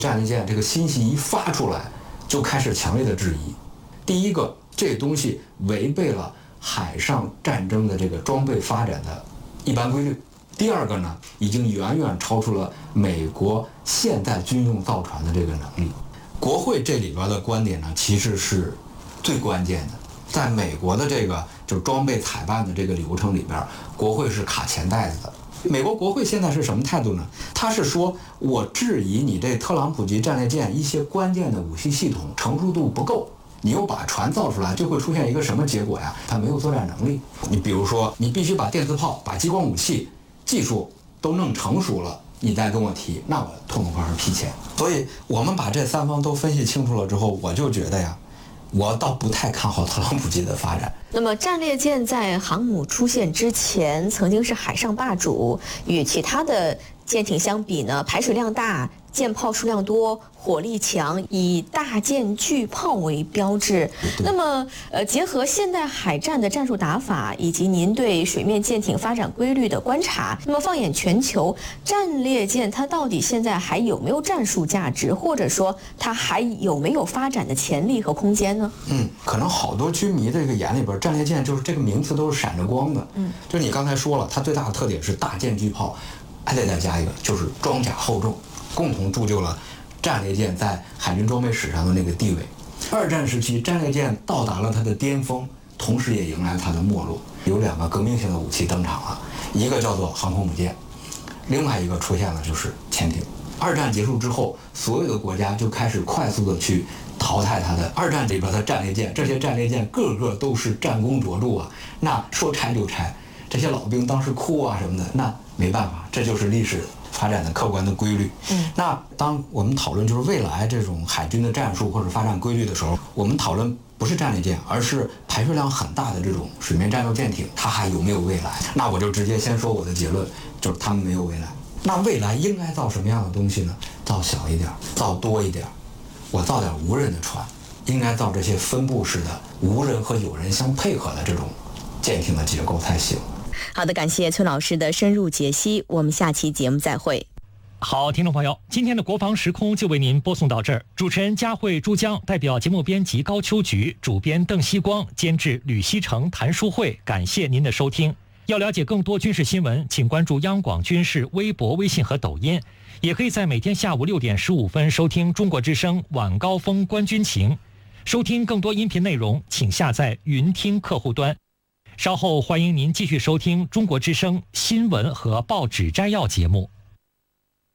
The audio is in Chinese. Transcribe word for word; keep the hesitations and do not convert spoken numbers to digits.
战列舰这个信息一发出来，就开始强烈的质疑。第一个，这东西违背了海上战争的这个装备发展的一般规律。第二个呢，已经远远超出了美国现代军用造船的这个能力。国会这里边的观点呢，其实是最关键的。在美国的这个就是装备采办的这个流程里边，国会是卡钱袋子的。美国国会现在是什么态度呢？他是说，我质疑你这特朗普级战列舰一些关键的武器系统成熟度不够，你又把船造出来，就会出现一个什么结果呀？它没有作战能力。你比如说，你必须把电磁炮、把激光武器技术都弄成熟了，你再跟我提，那我痛痛快快批钱。所以我们把这三方都分析清楚了之后，我就觉得呀，我倒不太看好特朗普级的发展。 那么战列舰在航母出现之前，曾经是海上霸主，与其他的舰艇相比呢，排水量大，舰炮数量多，火力强，以大舰巨炮为标志。那么，呃，结合现代海战的战术打法，以及您对水面舰艇发展规律的观察，那么放眼全球，战列舰它到底现在还有没有战术价值，或者说它还有没有发展的潜力和空间呢？ 嗯，可能好多军迷这个眼里边，战列舰就是这个名词都是闪着光的。嗯，就你刚才说了，它最大的特点是大舰巨炮，还得再加一个就是装甲厚重，共同铸就了战列舰在海军装备史上的那个地位。二战时期，战列舰到达了它的巅峰，同时也迎来它的没落。有两个革命性的武器登场了，一个叫做航空母舰，另外一个出现了就是潜艇。二战结束之后，所有的国家就开始快速的去淘汰它的二战里边的战列舰，这些战列舰个个都是战功卓著啊，那说拆就拆，这些老兵当时哭啊什么的，那没办法，这就是历史发展的客观的规律。嗯，那当我们讨论就是未来这种海军的战术或者发展规律的时候，我们讨论不是战列舰，而是排水量很大的这种水面战斗舰艇，它还有没有未来？那我就直接先说我的结论，就是它们没有未来。那未来应该造什么样的东西呢？造小一点，造多一点。我造点无人的船，应该造这些分布式的无人和有人相配合的这种舰艇的结构才行。 好的，感谢崔老师的深入解析，我们下期节目再会。 好，听众朋友，今天的国防时空就为您播送到这儿。主持人佳慧、珠江，代表节目编辑高秋菊，主编邓希光，监制吕希成、谭淑慧，感谢您的收听。要了解更多军事新闻，请关注央广军事微博、微信和抖音，也可以在每天下午六点十五分收听中国之声晚高峰观军情。收听更多音频内容，请下载云听客户端。稍后欢迎您继续收听中国之声新闻和报纸摘要节目。